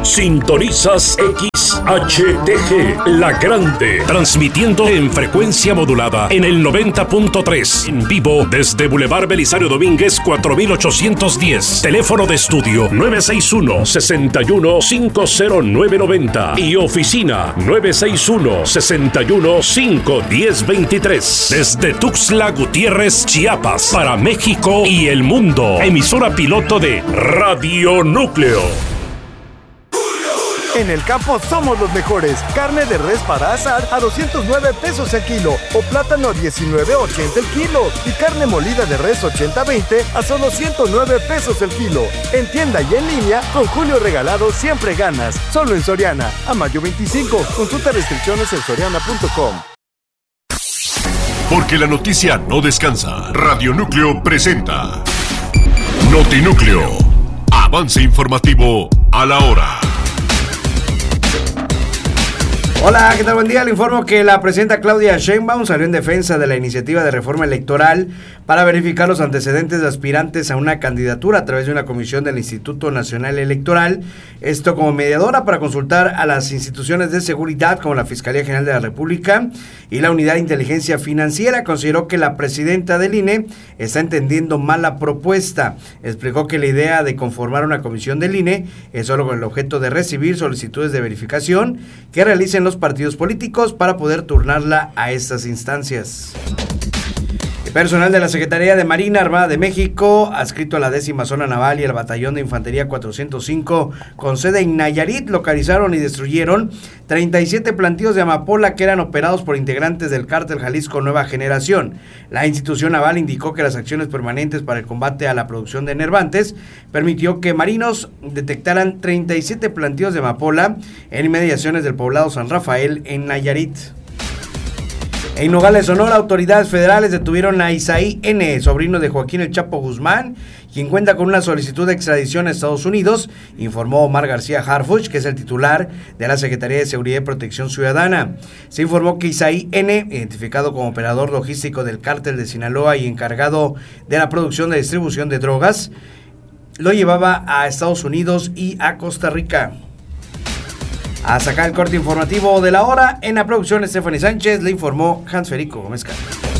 Sintonizas XHTG, La Grande, transmitiendo en frecuencia modulada en el 90.3, en vivo desde Boulevard Belisario Domínguez 4810. Teléfono de estudio 961-61-50990 y oficina 961-61-51023. Desde Tuxtla Gutiérrez, Chiapas, para México y el mundo. Emisora piloto de Radio Núcleo. En el campo somos los mejores. Carne de res para asar a 209 pesos el kilo o plátano a 19.80 el kilo y carne molida de res 80-20 a solo 109 pesos el kilo. En tienda y en línea, con Julio Regalado siempre ganas. Solo en Soriana. A mayo 25. Consulta restricciones en soriana.com. Porque la noticia no descansa. Radio Núcleo presenta Notinúcleo. Avance informativo a la hora. Hola, ¿qué tal? Buen día. Le informo que la presidenta Claudia Sheinbaum salió en defensa de la iniciativa de reforma electoral para verificar los antecedentes de aspirantes a una candidatura a través de una comisión del Instituto Nacional Electoral. Esto como mediadora para consultar a las instituciones de seguridad como la Fiscalía General de la República y la Unidad de Inteligencia Financiera. Consideró que la presidenta del INE está entendiendo mal la propuesta. Explicó que la idea de conformar una comisión del INE es solo con el objeto de recibir solicitudes de verificación que realicen los partidos políticos para poder turnarla a estas instancias. El personal de la Secretaría de Marina Armada de México, adscrito a la 10ª Zona Naval y al Batallón de Infantería 405 con sede en Nayarit, localizaron y destruyeron 37 plantíos de amapola que eran operados por integrantes del Cártel Jalisco Nueva Generación. La institución naval indicó que las acciones permanentes para el combate a la producción de enervantes permitió que marinos detectaran 37 plantíos de amapola en inmediaciones del poblado San Rafael en Nayarit. En Nogales, Sonora, autoridades federales detuvieron a Isaí N., sobrino de Joaquín El Chapo Guzmán, quien cuenta con una solicitud de extradición a Estados Unidos, informó Omar García Harfuch, que es el titular de la Secretaría de Seguridad y Protección Ciudadana. Se informó que Isaí N., identificado como operador logístico del Cártel de Sinaloa y encargado de la producción y distribución de drogas, lo llevaba a Estados Unidos y a Costa Rica. A sacar el corte informativo de la hora, en la producción Stephanie Sánchez, le informó Hans Federico Gómez Cano.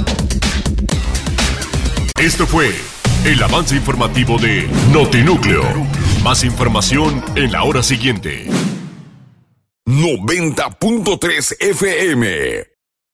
Esto fue el avance informativo de Notinúcleo. Más información en la hora siguiente. 90.3 FM